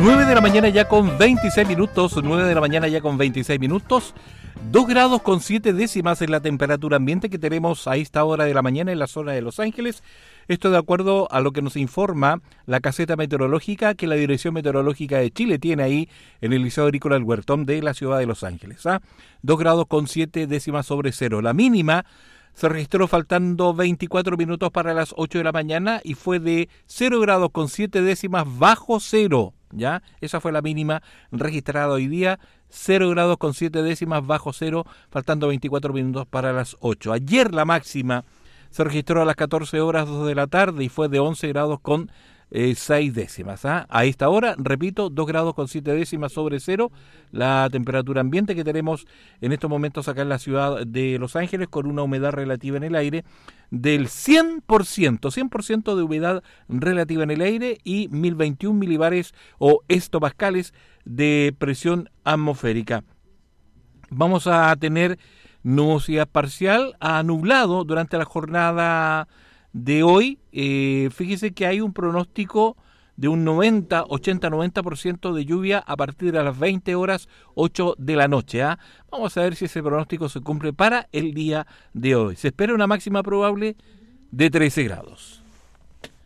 9 de la mañana ya con 26 minutos, 9 de la mañana ya con 26 minutos, 2 grados con 7 décimas es la temperatura ambiente que tenemos a esta hora de la mañana en la zona de Los Ángeles. Esto de acuerdo a lo que nos informa la caseta meteorológica que la Dirección Meteorológica de Chile tiene ahí en el Liceo Agrícola del Huertón de la ciudad de Los Ángeles. 2 grados con 7 décimas sobre cero. La mínima se registró faltando 24 minutos para las 8 de la mañana y fue de 0 grados con 7 décimas bajo cero. ¿Ya? Esa fue la mínima registrada hoy día, 0 grados con 7 décimas bajo cero, faltando 24 minutos para las 8. Ayer la máxima se registró a las 14 horas 2 de la tarde y fue de 11 grados con 6 décimas. A esta hora, repito, 2 grados con 7 décimas sobre cero, la temperatura ambiente que tenemos en estos momentos acá en la ciudad de Los Ángeles, con una humedad relativa en el aire del 100% de humedad relativa en el aire y 1021 milibares o hectopascales de presión atmosférica. Vamos a tener nubosidad parcial a nublado durante la jornada de hoy. Fíjese que hay un pronóstico de un 80-90% de lluvia a partir de las 20 horas 8 de la noche. Vamos a ver si ese pronóstico se cumple para el día de hoy. Se espera una máxima probable de 13 grados.